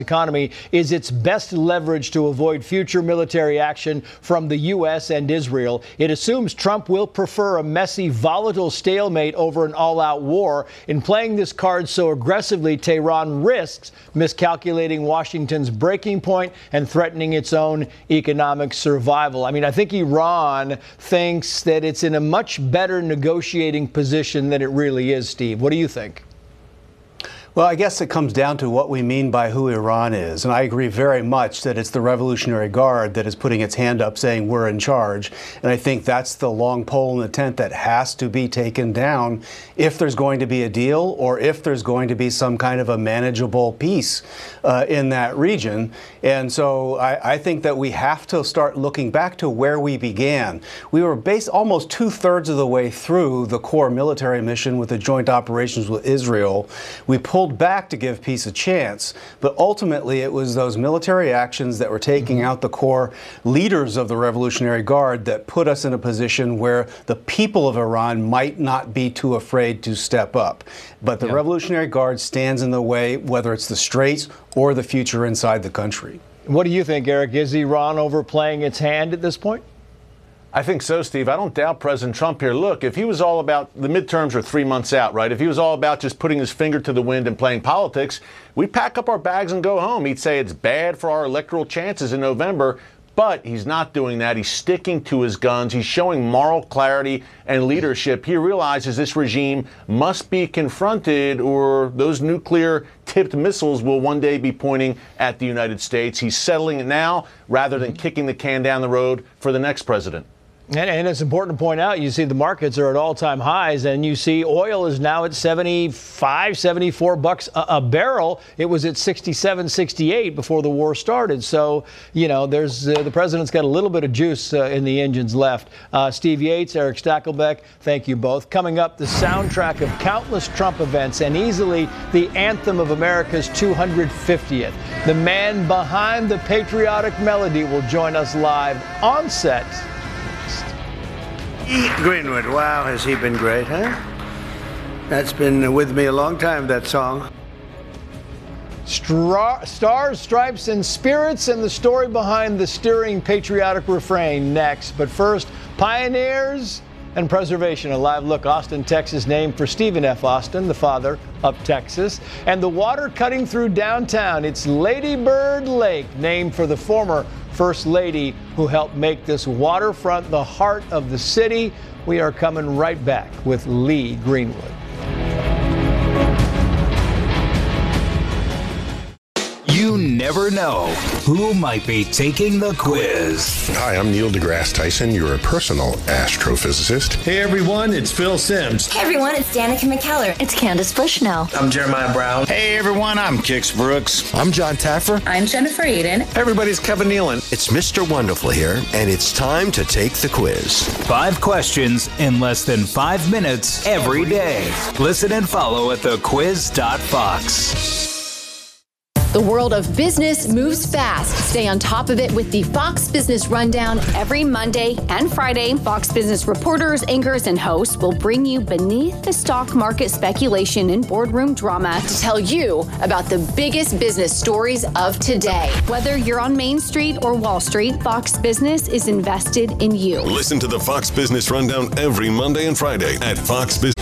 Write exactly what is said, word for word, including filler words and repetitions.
economy is its best leverage to avoid future military action from the U S and Israel. It assumes Trump will prefer a messy, volatile stalemate over an all-out war. In playing this card so aggressively, Tehran risks miscalculating Washington's breaking point and threatening its own economic survival. I mean, I think Iran thinks that it's in a much better negotiating position than it really is, Steve. What do you think? Well, I guess it comes down to what we mean by who Iran is. And I agree very much that it's the Revolutionary Guard that is putting its hand up saying we're in charge. And I think that's the long pole in the tent that has to be taken down if there's going to be a deal or if there's going to be some kind of a manageable peace uh, in that region. And so I, I think that we have to start looking back to where we began. We were based almost two thirds of the way through the core military mission with the joint operations with Israel. We pulled back to give peace a chance, but ultimately it was those military actions that were taking mm-hmm. out the core leaders of the Revolutionary Guard that put us in a position where the people of Iran might not be too afraid to step up. But the yeah. Revolutionary Guard stands in the way, whether it's the Straits or the future inside the country. What do you think, Eric? Is Iran overplaying its hand at this point? I think so, Steve. I don't doubt President Trump here. Look, if he was all about the midterms are three months out, right? If he was all about just putting his finger to the wind and playing politics, we'd pack up our bags and go home. He'd say it's bad for our electoral chances in November. But he's not doing that. He's sticking to his guns. He's showing moral clarity and leadership. He realizes this regime must be confronted or those nuclear tipped missiles will one day be pointing at the United States. He's settling it now rather than kicking the can down the road for the next president. And, and it's important to point out, you see the markets are at all-time highs, and you see oil is now at seventy-five, seventy-four bucks a, a barrel. It was at sixty-seven, sixty-eight before the war started. So, you know, there's uh, the president's got a little bit of juice uh, in the engines left. Uh, Steve Yates, Eric Stakelbeck, thank you both. Coming up, the soundtrack of countless Trump events and easily the anthem of America's two hundred fiftieth. The man behind the patriotic melody will join us live on set. Greenwood, wow, has he been great, huh? That's been with me a long time, that song. Stra- stars, stripes, and spirits, and the story behind the stirring patriotic refrain next. But first, pioneers and preservation. A live look, Austin, Texas, named for Stephen F. Austin, the father of Texas. And the water cutting through downtown, it's Lady Bird Lake, named for the former First Lady who helped make this waterfront the heart of the city. We are coming right back with Lee Greenwood. You never know who might be taking the quiz. Hi, I'm Neil deGrasse Tyson, your personal astrophysicist. Hey everyone, it's Phil Simms. Hey everyone, it's Danica McKellar. It's Candace Bushnell. I'm Jeremiah Brown. Hey everyone, I'm Kix Brooks. I'm John Taffer. I'm Jennifer Aiden. Everybody's Kevin Nealon. It's Mister Wonderful here, and it's time to take the quiz. Five questions in less than five minutes every day. Listen and follow at the quiz dot fox. The world of business moves fast. Stay on top of it with the Fox Business Rundown. Every Monday and Friday, Fox Business reporters, anchors, and hosts will bring you beneath the stock market speculation and boardroom drama to tell you about the biggest business stories of today. Whether you're on Main Street or Wall Street, Fox Business is invested in you. Listen to the Fox Business Rundown every Monday and Friday at Fox Business.